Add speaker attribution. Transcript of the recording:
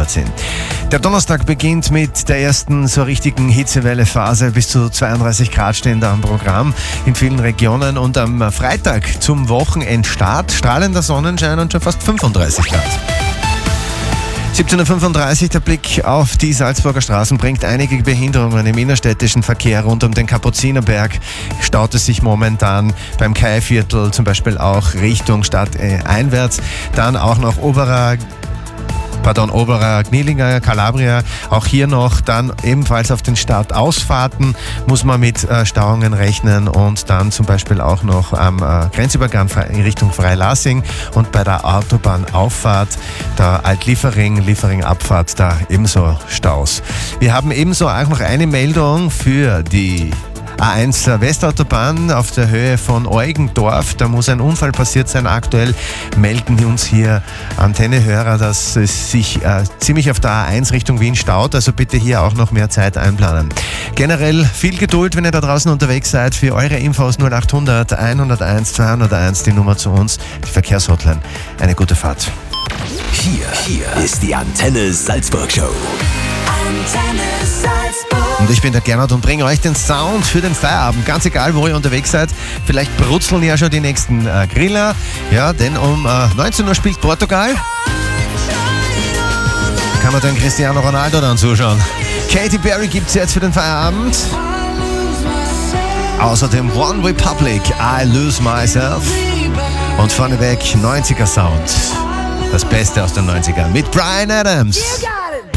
Speaker 1: überziehen. Der Donnerstag beginnt mit der ersten so richtigen Hitzewelle-Phase. Bis zu 32 Grad stehen da am Programm in vielen Regionen. Und am Freitag zum Wochenendstart strahlender Sonnenschein und schon fast 35 Grad. 17.35 Uhr, der Blick auf die Salzburger Straßen bringt einige Behinderungen im innerstädtischen Verkehr rund um den Kapuzinerberg. Staut es sich momentan beim Kaiviertel zum Beispiel auch Richtung Stadt einwärts. Dann auch noch Oberer Gnilinger, Calabria, auch hier noch dann ebenfalls auf den Stadtausfahrten muss man mit Stauungen rechnen und dann zum Beispiel auch noch am Grenzübergang in Richtung Freilassing und bei der Autobahnauffahrt, der Alt-Liefering-Abfahrt, da ebenso Staus. Wir haben ebenso auch noch eine Meldung für die A1 Westautobahn auf der Höhe von Eugendorf. Da muss ein Unfall passiert sein. Aktuell melden uns hier Antennehörer, dass es sich ziemlich auf der A1 Richtung Wien staut. Also bitte hier auch noch mehr Zeit einplanen. Generell viel Geduld, wenn ihr da draußen unterwegs seid. Für eure Infos 0800 101 201 die Nummer zu uns, die Verkehrshotline. Eine gute Fahrt.
Speaker 2: Hier ist die Antenne Salzburg Show.
Speaker 3: Antenne Salzburg.
Speaker 1: Und ich bin der Gernot und bringe euch den Sound für den Feierabend. Ganz egal, wo ihr unterwegs seid. Vielleicht brutzeln ja schon die nächsten Griller. Ja, denn um 19 Uhr spielt Portugal. Kann man den Cristiano Ronaldo dann zuschauen. Katy Perry gibt es jetzt für den Feierabend. Außerdem One Republic, I Lose Myself. Und vorneweg 90er Sound. Das Beste aus den 90ern mit Bryan Adams.